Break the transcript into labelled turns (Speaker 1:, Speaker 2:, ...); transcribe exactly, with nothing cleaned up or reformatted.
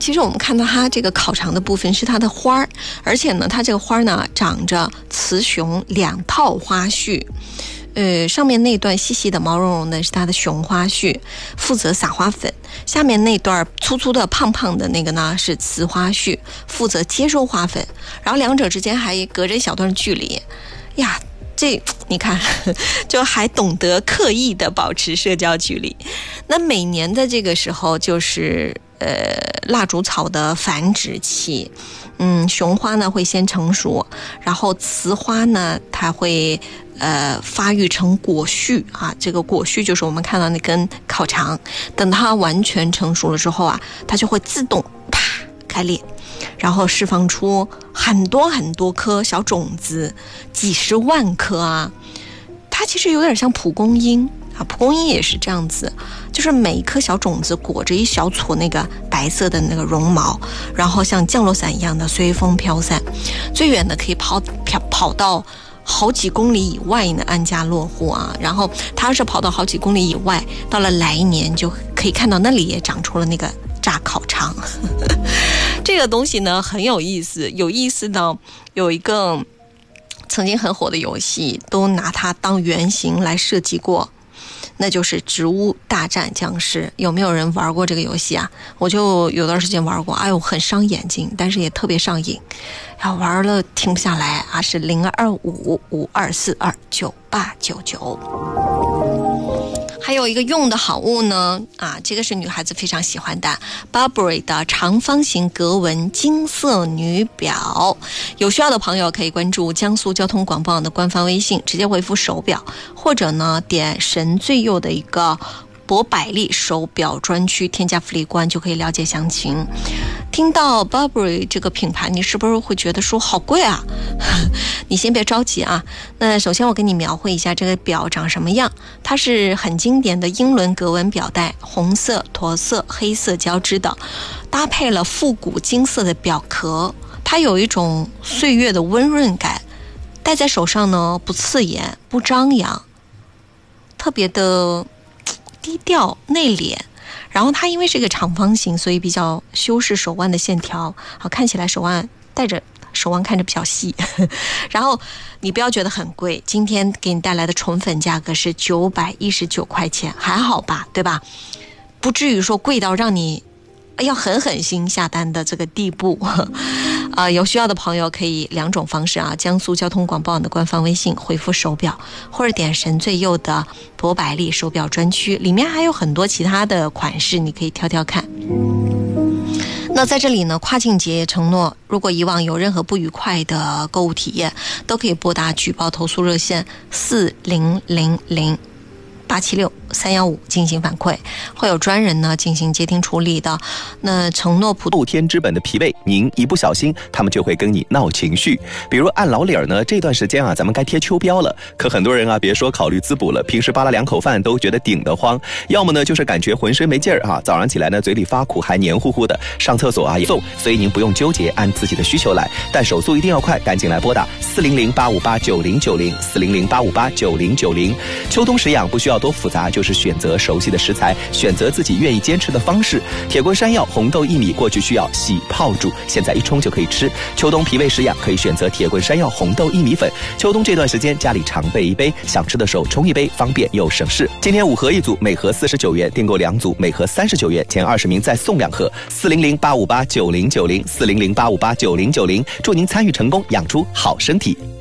Speaker 1: 其实我们看到它这个烤肠的部分是它的花儿，而且呢，它这个花儿呢长着雌雄两套花序。呃，上面那段细细的毛茸茸的是它的雄花序，负责撒花粉；下面那段粗粗的胖胖的那个呢是雌花序，负责接收花粉。然后两者之间还隔着一小段距离呀，这你看就还懂得刻意的保持社交距离。那每年的这个时候就是呃蜡烛草的繁殖期，嗯，雄花呢会先成熟，然后雌花呢它会呃发育成果序啊，这个果序就是我们看到那根烤肠，等它完全成熟了之后啊，它就会自动啪开裂，然后释放出很多很多颗小种子，几十万颗啊。它其实有点像蒲公英啊，蒲公英也是这样子，就是每一颗小种子裹着一小撮那个白色的那个绒毛，然后像降落伞一样的随风飘散，最远的可以跑跑跑到好几公里以外呢，安家落户啊。然后它是跑到好几公里以外，到了来年就可以看到那里也长出了那个炸烤肠。这个东西呢很有意思，有意思呢有一个曾经很火的游戏，都拿它当原型来设计过，那就是植物大战僵尸。有没有人玩过这个游戏啊？我就有段时间玩过，哎呦很伤眼睛，但是也特别上瘾，然后玩了停不下来啊。是零二五五二四二九八九九。还有一个用的好物呢，啊，这个是女孩子非常喜欢的 Burberry 的长方形格纹金色女表。有需要的朋友可以关注江苏交通广播网的官方微信，直接回复手表，或者呢点神最右的一个博百利手表专区，添加福利官就可以了解详情。听到 Burberry 这个品牌，你是不是会觉得说好贵啊？你先别着急啊。那首先我给你描绘一下这个表长什么样。它是很经典的英伦格纹表带，红色、驼色、黑色交织的，搭配了复古金色的表壳，它有一种岁月的温润感，戴在手上呢不刺眼不张扬，特别的低调内敛。然后它因为是一个长方形，所以比较修饰手腕的线条，好看起来手腕戴着手腕看着比较细。然后你不要觉得很贵，今天给你带来的纯粉价格是九百一十九块钱，还好吧，对吧？不至于说贵到让你要狠狠心下单的这个地步。呃，有需要的朋友可以两种方式啊，江苏交通广播网的官方微信回复手表，或者点神最右的博百利手表专区，里面还有很多其他的款式，你可以挑挑看。那在这里呢，跨境节承诺，如果以往有任何不愉快的购物体验，都可以拨打举报投诉热线四零零零八七六三幺五进行反馈，会有专人呢进行接听处理的。那承诺普
Speaker 2: 后天之本的疲惫，您一不小心他们就会跟你闹情绪。比如按老理儿呢，这段时间啊咱们该贴秋膘了，可很多人啊别说考虑滋补了，平时扒拉两口饭都觉得顶得慌，要么呢就是感觉浑身没劲儿啊，早上起来呢嘴里发苦还黏糊糊的，上厕所啊也送。所以您不用纠结，按自己的需求来，但手速一定要快，赶紧来拨打四零零八五八九零九零四零零八五八九零九零。秋冬食养不需要多复杂，就是选择熟悉的食材，选择自己愿意坚持的方式。铁棍山药红豆薏米过去需要洗泡煮，现在一冲就可以吃。秋冬脾胃食养可以选择铁棍山药红豆薏米粉。秋冬这段时间家里常备一杯，想吃的时候冲一杯，方便又省事。今天五盒一组，每盒四十九元，订购两组每盒三十九元，前二十名再送两盒。四零零八五八九零九零四零零八五八九零九零，祝您参与成功，养出好身体。